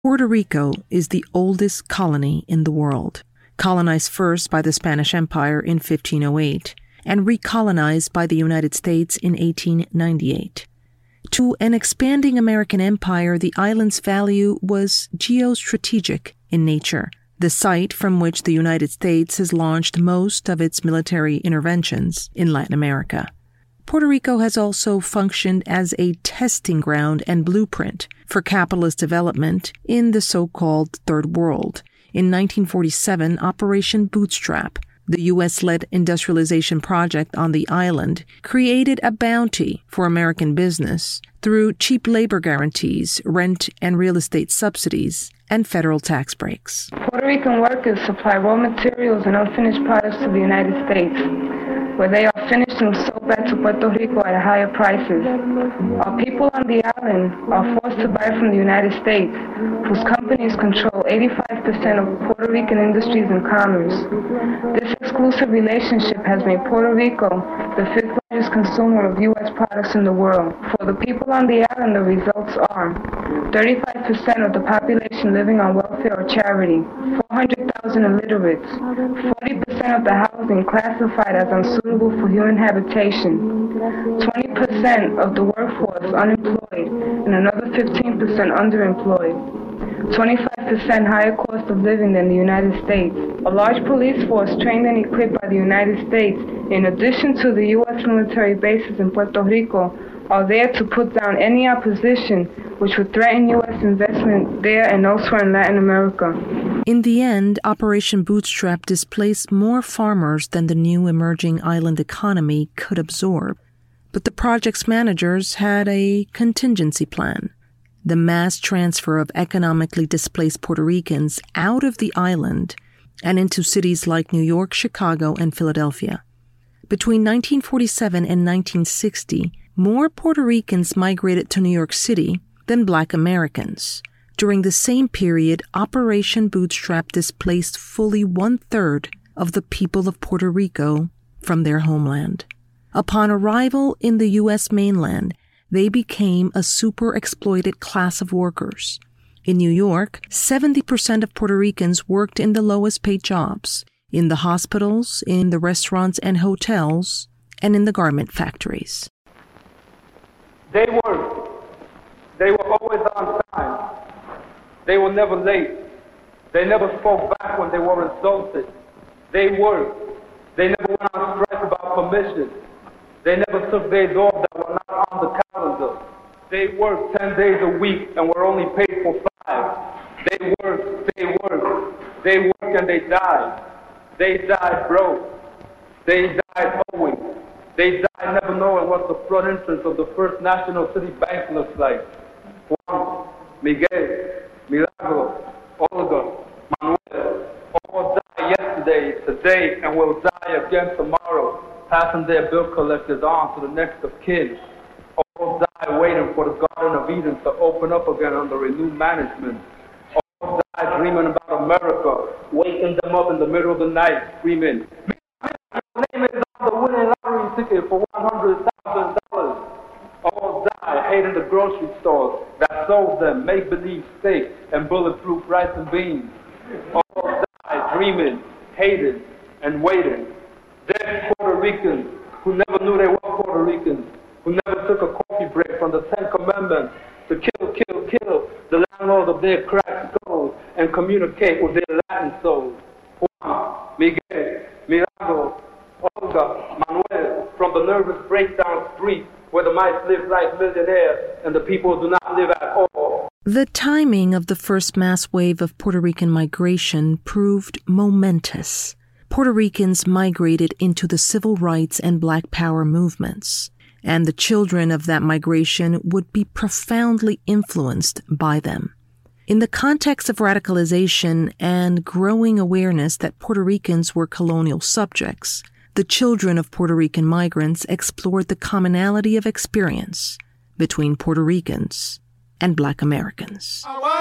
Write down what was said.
Puerto Rico is the oldest colony in the world, colonized first by the Spanish Empire in 1508 and recolonized by the United States in 1898. To an expanding American empire, the island's value was geostrategic in nature, the site from which the United States has launched most of its military interventions in Latin America. Puerto Rico has also functioned as a testing ground and blueprint for capitalist development in the so-called Third World. In 1947, Operation Bootstrap, the U.S.-led industrialization project on the island, created a bounty for American business through cheap labor guarantees, rent and real estate subsidies, and federal tax breaks. Puerto Rican workers supply raw materials and unfinished products to the United States, where they are finished and sold back to Puerto Rico at higher prices. Our people on the island are forced to buy from the United States, whose companies control 85% of Puerto Rican industries and commerce. This exclusive relationship has made Puerto Rico the fifth largest consumer of U.S. products in the world. For the people on the island, the results are 35% of the population living on welfare or charity, 400,000 illiterates, 40% of the housing classified as unsuitable for human habitation, 20% of the workforce unemployed, and another 15% underemployed, 25% higher cost of living than the United States. A large police force trained and equipped by the United States, in addition to the U.S. military bases in Puerto Rico, are there to put down any opposition which would threaten U.S. investment there and elsewhere in Latin America. In the end, Operation Bootstrap displaced more farmers than the new emerging island economy could absorb. But the project's managers had a contingency plan: the mass transfer of economically displaced Puerto Ricans out of the island and into cities like New York, Chicago, and Philadelphia. Between 1947 and 1960, more Puerto Ricans migrated to New York City than Black Americans. During the same period, Operation Bootstrap displaced fully 1/3 of the people of Puerto Rico from their homeland. Upon arrival in the U.S. mainland, they became a super-exploited class of workers. In New York, 70% of Puerto Ricans worked in the lowest-paid jobs, in the hospitals, in the restaurants and hotels, and in the garment factories. They were always on time. They were never late. They never spoke back when they were insulted. They worked. They never went on strike about permission. They never took days off that were not on the calendar. They worked 10 days a week and were only paid for 5. They worked, and they died. They died broke. They died owing. They died never knowing what the front entrance of the First National City Bank looks like. Juan, Miguel, Milagro, Olga, Manuel, all died yesterday, today, and will die again tomorrow, passing their bill collectors on to the next of kin. All died waiting for the Garden of Eden to open up again under renewed management. All died dreaming about America, waking them up in the middle of the night, screaming, "My name is on the winning lottery ticket for $100,000. All died hating the grocery stores that sold them make-believe steak and bulletproof rice and beans. All died dreaming, hating, and waiting. Dead Puerto Ricans who never knew they were Puerto Ricans, who never took a coffee break from the 10 Commandments to kill the landlords of their cracked skulls and communicate with their Latin souls. Juan, Miguel, Milagro, Olga, Manuel, from the nervous breakdown street where the mice live like millionaires and the people do not live at all. The timing of the first mass wave of Puerto Rican migration proved momentous. Puerto Ricans migrated into the civil rights and Black Power movements, and the children of that migration would be profoundly influenced by them. In the context of radicalization and growing awareness that Puerto Ricans were colonial subjects, the children of Puerto Rican migrants explored the commonality of experience between Puerto Ricans and Black Americans.